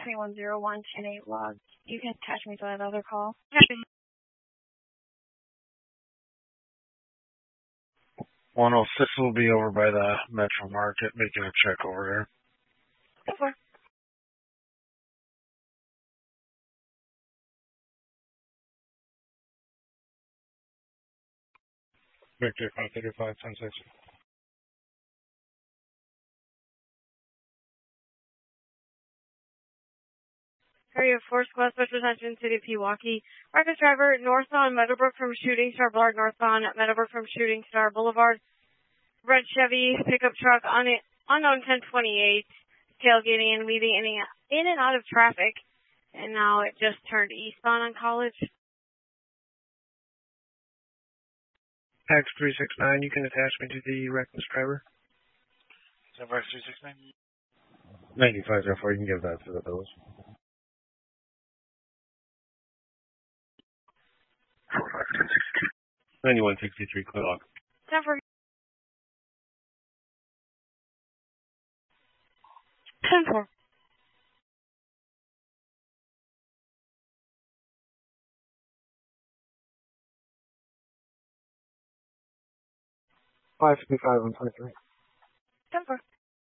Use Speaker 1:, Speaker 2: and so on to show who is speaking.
Speaker 1: 2101-108 log. You can attach me to that other call.
Speaker 2: 106 will be over by the Metro Market making a check over there.
Speaker 1: Okay.
Speaker 2: Victor 535, 10-6.
Speaker 1: Area 4 Squad Special Attention, City of Pewaukee. Reckless driver northbound Meadowbrook from Shooting Star Boulevard, northbound Meadowbrook from Shooting Star Boulevard. Red Chevy pickup truck on it, unknown 1028, tailgating and weaving in and out of traffic. And now it just turned eastbound on College.
Speaker 2: Tax 369, you can attach me to the reckless driver.
Speaker 3: 75369?
Speaker 2: 9504, you can give that to the bills. 9163, clear log.
Speaker 1: 10-4. 10-4.
Speaker 2: 555 and 23.
Speaker 1: 10-4.